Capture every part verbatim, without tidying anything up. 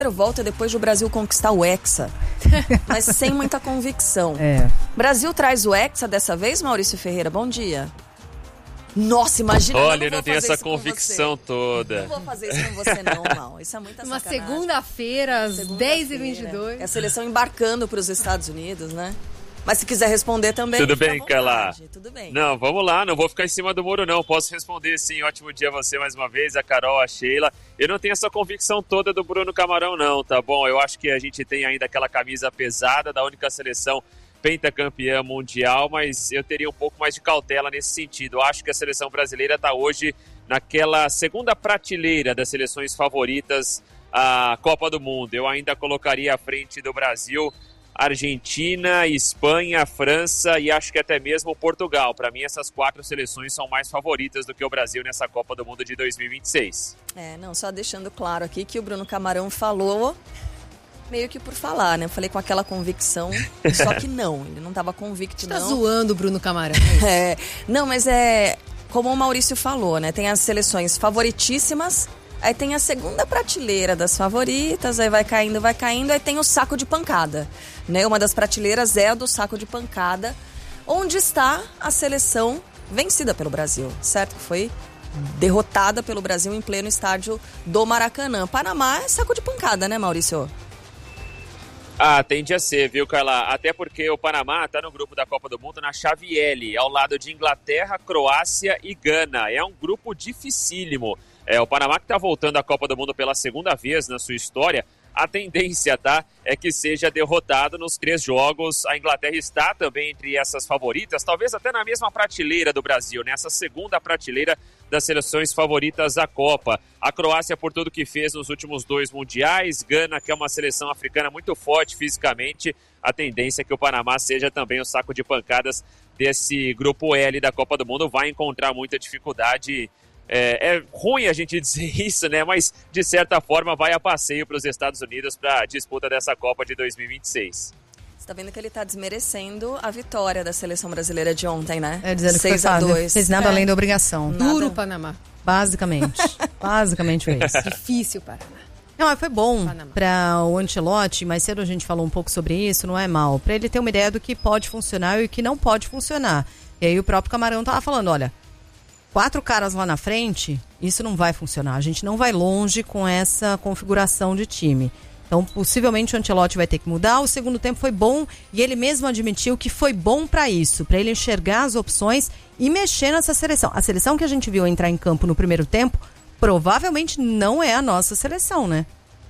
volta depois do Brasil conquistar o Hexa, mas sem muita convicção. É. Brasil traz o Hexa dessa vez, Maurício Ferreira? Bom dia. Nossa, imagina. Olha, eu não, não tenho essa convicção toda. Não vou fazer isso com você não, Mal. Isso é muita Uma sacanagem. segunda-feira, às dez e vinte e dois. É a seleção embarcando para os Estados Unidos, né? Mas se quiser responder também, tudo fica bem, à Carla? vontade. Tudo bem. Não, vamos lá, não vou ficar em cima do muro não, posso responder sim. Ótimo dia a você mais uma vez, a Carol, a Sheila. Eu não tenho essa convicção toda do Bruno Camarão não, tá bom? Eu acho que a gente tem ainda aquela camisa pesada da única seleção pentacampeã mundial, mas eu teria um pouco mais de cautela nesse sentido. Eu acho que a seleção brasileira está hoje naquela segunda prateleira das seleções favoritas à Copa do Mundo. Eu ainda colocaria à frente do Brasil Argentina, Espanha, França e acho que até mesmo Portugal. Para mim, essas quatro seleções são mais favoritas do que o Brasil nessa Copa do Mundo de dois mil e vinte e seis. É, não, só deixando claro aqui que o Bruno Camarão falou meio que por falar, né? Eu falei com aquela convicção, só que não, ele não estava convicto, não. Você tá não. zoando o Bruno Camarão. É, não, mas é como o Maurício falou, né? Tem as seleções favoritíssimas, aí tem a segunda prateleira das favoritas, aí vai caindo, vai caindo, aí tem o saco de pancada, né? Uma das prateleiras é a do saco de pancada, onde está a seleção vencida pelo Brasil, certo? Que foi derrotada pelo Brasil em pleno estádio do Maracanã. Panamá é saco de pancada, né, Maurício? Ah, tende a ser, viu, Carla? Até porque o Panamá está no grupo da Copa do Mundo na chave L, ao lado de Inglaterra, Croácia e Gana. É um grupo dificílimo. É, o Panamá que está voltando à Copa do Mundo pela segunda vez na sua história, a tendência, tá, é que seja derrotado nos três jogos. A Inglaterra está também entre essas favoritas, talvez até na mesma prateleira do Brasil, nessa segunda prateleira das seleções favoritas da Copa. A Croácia por tudo que fez nos últimos dois mundiais, Gana, que é uma seleção africana muito forte fisicamente, a tendência é que o Panamá seja também o saco de pancadas desse grupo L da Copa do Mundo, vai encontrar muita dificuldade. É, é ruim a gente dizer isso, né? Mas, de certa forma, vai a passeio para os Estados Unidos para a disputa dessa Copa de dois mil e vinte e seis. Você tá vendo que ele tá desmerecendo a vitória da seleção brasileira de ontem, né? É, dizendo que foi fácil, não fez nada é. além da obrigação. Duro o Panamá. Basicamente. Basicamente foi isso. Difícil o Panamá. Não, foi bom para o Ancelotti, mais cedo a gente falou um pouco sobre isso, não é mal, para ele ter uma ideia do que pode funcionar e o que não pode funcionar. E aí o próprio Camarão tava falando, olha, quatro caras lá na frente, isso não vai funcionar. A gente não vai longe com essa configuração de time. Então, possivelmente o Ancelotti vai ter que mudar. O segundo tempo foi bom e ele mesmo admitiu que foi bom para isso, para ele enxergar as opções e mexer nessa seleção. A seleção que a gente viu entrar em campo no primeiro tempo, provavelmente não é a nossa seleção, né?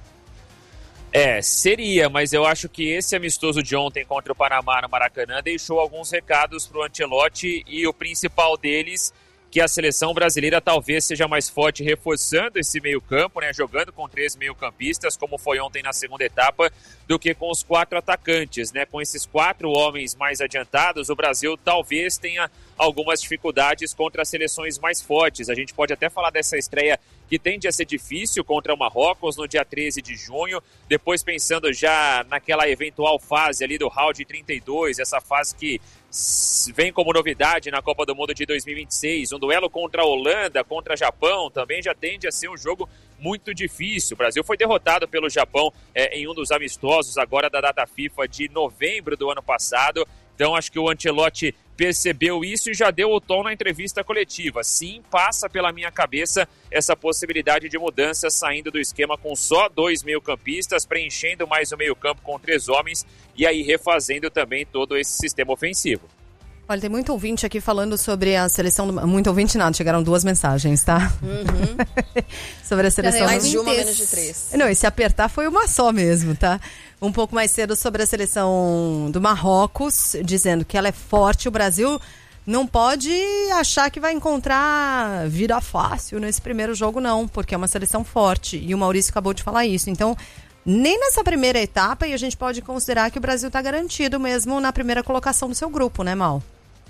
É, seria, mas eu acho que esse amistoso de ontem contra o Panamá no Maracanã deixou alguns recados para o Ancelotti e o principal deles, que a seleção brasileira talvez seja mais forte reforçando esse meio-campo, né, jogando com três meio-campistas, como foi ontem na segunda etapa, do que com os quatro atacantes, né? Com esses quatro homens mais adiantados, o Brasil talvez tenha algumas dificuldades contra as seleções mais fortes. A gente pode até falar dessa estreia que tende a ser difícil contra o Marrocos no dia treze de junho, depois pensando já naquela eventual fase ali do round trinta e dois, essa fase que vem como novidade na Copa do Mundo de dois mil e vinte e seis, um duelo contra a Holanda, contra o Japão, também já tende a ser um jogo muito difícil. O Brasil foi derrotado pelo Japão é, em um dos amistosos agora da data FIFA de novembro do ano passado, então acho que o Ancelotti percebeu isso e já deu o tom na entrevista coletiva. Sim, passa pela minha cabeça essa possibilidade de mudança, saindo do esquema com só dois meio-campistas, preenchendo mais o meio-campo com três homens e aí refazendo também todo esse sistema ofensivo. Olha, tem muito ouvinte aqui falando sobre a seleção do... Muito ouvinte nada, chegaram duas mensagens, tá? Uhum. Sobre a seleção... Mais do... de uma, menos de três. Não, e se apertar foi uma só mesmo, tá? Um pouco mais cedo sobre a seleção do Marrocos, dizendo que ela é forte. O Brasil não pode achar que vai encontrar vida fácil nesse primeiro jogo, não, porque é uma seleção forte. E o Maurício acabou de falar isso. Então, nem nessa primeira etapa, e a gente pode considerar que o Brasil está garantido mesmo na primeira colocação do seu grupo, né, Mal?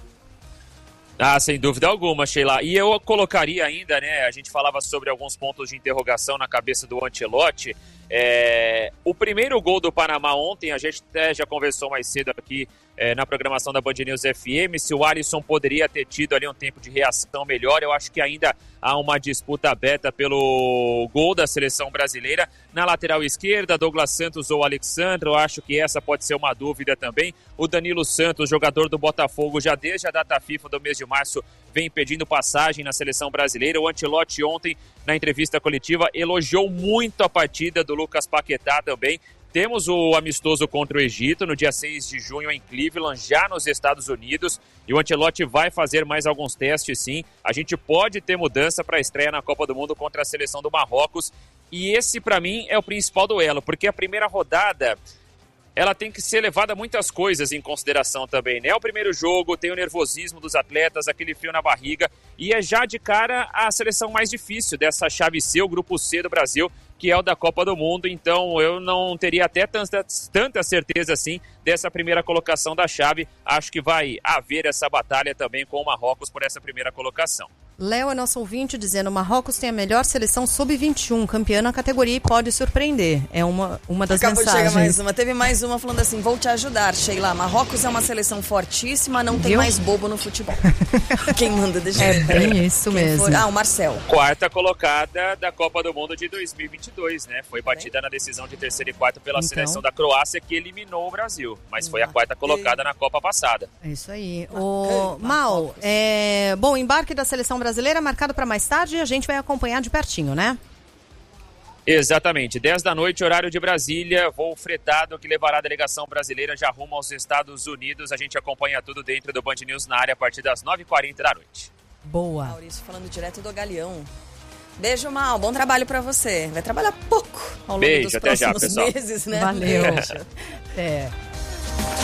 Ah, sem dúvida alguma, Sheila. E eu colocaria ainda, né, a gente falava sobre alguns pontos de interrogação na cabeça do Ancelotti. É, o primeiro gol do Panamá ontem, a gente até já conversou mais cedo aqui é, na programação da Band News F M, se o Alisson poderia ter tido ali um tempo de reação melhor. Eu acho que ainda há uma disputa aberta pelo gol da seleção brasileira. Na lateral esquerda, Douglas Santos ou Alexandre, eu acho que essa pode ser uma dúvida também. O Danilo Santos, jogador do Botafogo, já desde a data FIFA do mês de março, vem pedindo passagem na seleção brasileira. O Ancelotti ontem, na entrevista coletiva, elogiou muito a partida do Lucas Paquetá também. Temos o amistoso contra o Egito no dia seis de junho em Cleveland, já nos Estados Unidos. E o Ancelotti vai fazer mais alguns testes, sim. A gente pode ter mudança para a estreia na Copa do Mundo contra a seleção do Marrocos. E esse, para mim, é o principal duelo, porque a primeira rodada, ela tem que ser levada muitas coisas em consideração também, né? É o primeiro jogo, tem o nervosismo dos atletas, aquele frio na barriga, e é já de cara a seleção mais difícil dessa chave C, o grupo C do Brasil, que é o da Copa do Mundo. Então eu não teria até tanta, tanta certeza assim dessa primeira colocação da chave. Acho que vai haver essa batalha também com o Marrocos por essa primeira colocação. Léo é nosso ouvinte dizendo: o Marrocos tem a melhor seleção sub vinte e um, campeã na categoria, e pode surpreender. É uma, uma das Acabou mensagens. De chegar mais uma. Teve mais uma falando assim: vou te ajudar, Sheila. Marrocos é uma seleção fortíssima, não tem Viu? mais bobo no futebol. Quem manda? Deixa É eu bem isso Quem mesmo. for? Ah, o Marcel. Quarta colocada da Copa do Mundo de dois mil e vinte e dois, né? Foi batida na decisão de terceiro e quarto pela Então. seleção da Croácia, que eliminou o Brasil. Mas foi a quarta colocada na Copa passada. É isso aí. O Mal, é... bom, embarque da seleção brasileira marcado para mais tarde, e a gente vai acompanhar de pertinho, né? Exatamente, dez da noite, horário de Brasília, voo fretado que levará a delegação brasileira já rumo aos Estados Unidos. A gente acompanha tudo dentro do Band News na área a partir das nove e quarenta da noite. Boa. Maurício falando direto do Galeão. Beijo, Mal, bom trabalho pra você. Vai trabalhar pouco ao longo Beijo, dos até já, próximos pessoal. meses, né? Valeu. Beijo. É.